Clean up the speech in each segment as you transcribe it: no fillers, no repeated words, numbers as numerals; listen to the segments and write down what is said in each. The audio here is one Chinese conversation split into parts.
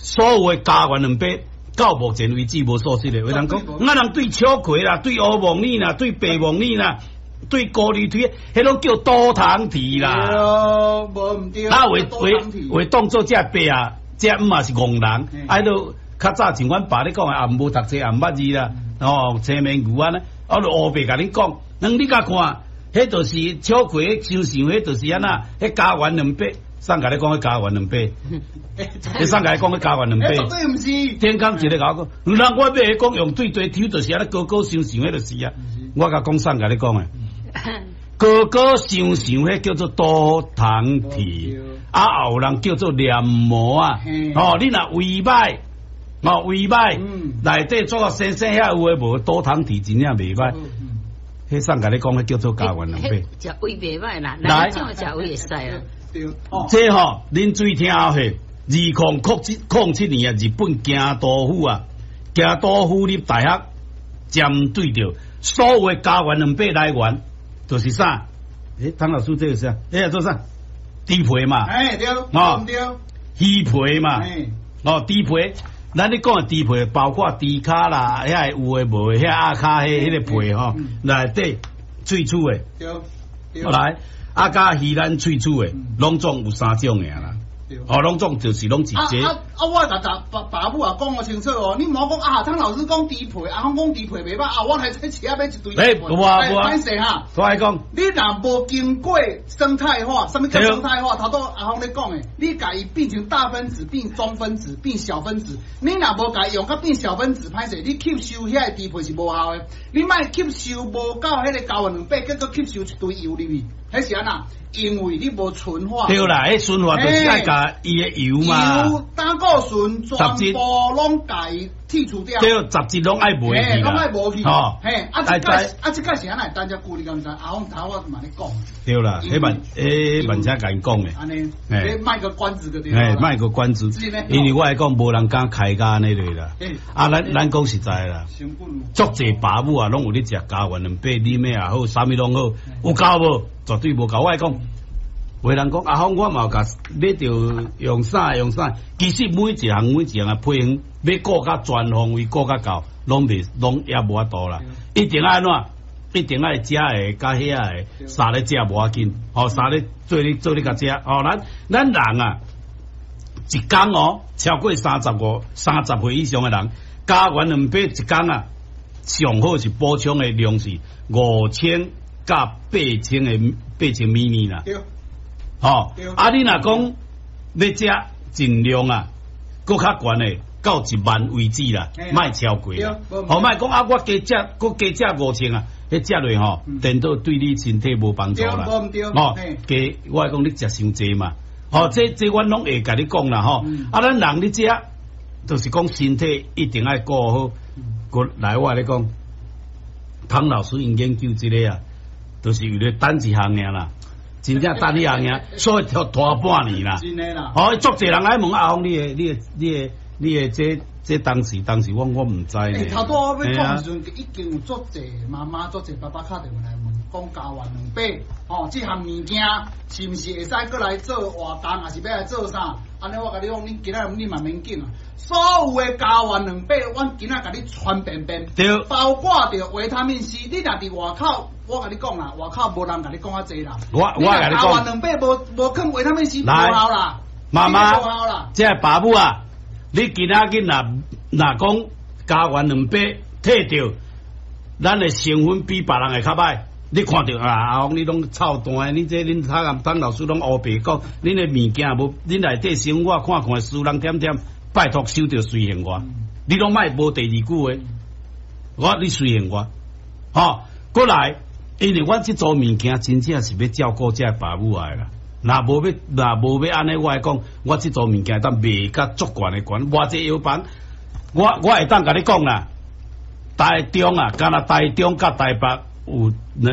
所有的家园两百，到目前为止无所失的。有人讲，我人对秋葵啦，对乌蒙米啦，对白蒙米啦，对高丽腿，迄拢叫多糖体啦。 无唔对。 啊，为当做这白啊，这毋也是戆人，爱都较早像阮爸咧讲的，也无读册，也毋捌字啦。哦，青面牛啊呢，我就乌白甲你讲，你甲看，迄就是秋葵想想，迄就是安那，迄家园两百。上甲你讲，迄家园两百，你上甲你讲，迄家园两百， 绝对毋是。 天刚一个甲我讲，人我买讲用对对抽，就是安尼高高想想，迄就是啊。我甲讲上甲你讲诶，高高想想，迄叫做多糖体，啊后人叫做黏膜啊。哦，你若胃歹，哦胃歹，内底做到生生遐有诶无多糖体，真正袂歹。迄上甲你讲，迄叫做家园两百。 食胃袂歹啦，哪种食胃会使啊？ 这吼，恁注意听下嘿，2007年啊，日本京都府啊，京都府立大学针对着所有的家园两百来源，就是啥？汤老师这个是做啥？猪皮嘛， 对， 哦，鱼皮嘛，猪皮，咱你讲的猪皮包括猪骹啦，遐有诶无诶，遐鸭骹迄个皮吼，内底萃取诶，来。啊，甲鱼咱萃取诶，拢总有3种尔啦。哦，拢总就是拢直接。 我甲爸母也讲个清楚哦，你唔好讲啊，汤老师讲猪皮，啊，我讲猪皮袂歹啊，我来在车买一堆。歹势哈。 我来讲， 你若无经过生态化，什么叫生态化？头拄阿峰咧讲诶，你甲伊变成大分子、变中分子、变小分子，你若无甲伊用甲变小分子，歹势，你吸收遐个猪皮是无效诶。你莫吸收无到迄个家园两百，结果吸收一堆油入去，迄是安那？因为你无纯化。对啦，迄纯化就是爱甲伊诶油嘛。 油、胆固醇全部拢甲伊剔除掉。 对，杂质拢爱无去啦。拢爱无去。 哦。 嘿，即个是安尼，单只句你敢知？阿峰头我慢你讲。 对啦，迄慢车甲因讲诶。 安尼，卖个关子个对。 卖个关子。因为我来讲，无人敢开价安尼类啦。啊，咱讲实在啦。足济爸母啊，拢有咧食家园两百里面也好，啥物拢好，有够无？绝对无够。我来讲。有人讲阿峰，我嘛甲买着用啥，其实每一项啊配方要顾较全方位，顾较够，拢也无法度啦。一定爱怎？一定爱食诶，甲遐诶，三咧食无要紧，哦，三咧做咧甲食，哦，咱人啊，一工哦，超过30岁以上诶人，家园两百一工啊，上好是补充诶量是5000甲8000米米啦。哦，啊！你若讲要食尽量啊，搁较悬诶，到10000为止啦，莫超过啦。好，莫讲啊！我加食5000啊，迄食落吼，电到对你身体无帮助啦。哦，加我讲你食伤济嘛。哦，这阮拢会甲你讲啦吼。啊，咱人你食，就是讲身体一定要顾好。过来我咧讲，汤老师因研究这个啊，就是为了等一项尔啦。真正等你行，所以拖半年啦。 真诶啦。 哦，足侪人来问阿峰，你诶这当时我唔知呢。 头拄我要讲时阵，已经有足侪妈妈、足侪爸爸敲电话来问，讲家园两百，哦，这项物件是毋是会使过来做活动，还是要来做啥？安尼我甲你讲，你今仔你嘛免紧啊。所有诶家园两百，阮今仔甲你传遍遍。对。包括着维他命 C， 你若伫外口。我甲你讲啦，外口无人甲你讲啊济啦。我甲你讲，家园两百无肯维他命 C 无效啦。 妈妈，这爸母啊，你今仔日若讲家园两百摕着，咱诶成分比别人会较歹。你看到啊，阿峰你拢臭蛋，你这恁汤老师拢乌白讲，恁诶物件无，恁内底生活看看，输人点点，拜托收着随行我，你拢莫无第二句话，你随行我，吼，过来。因为阮即组物件真正是要照顾这爸母爱啦，若无要安尼，我来讲，我即组物件当卖甲足悬的悬，偌济药房，我会当甲你讲啦，台中啊，敢若台中甲台北有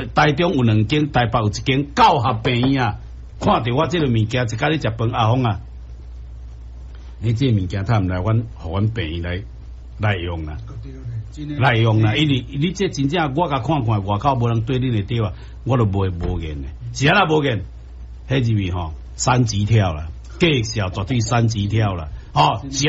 2间，台北有1间9合病院啊，看到我即个物件，一家咧食饭阿峰啊，你即个物件他毋来互阮病院来用啦。来用啦，因为你这真正我甲看看外口无人对恁会对啊，我都无言诶，是安那无言，迄入面吼3级跳啦，计效绝对3级跳啦，哦。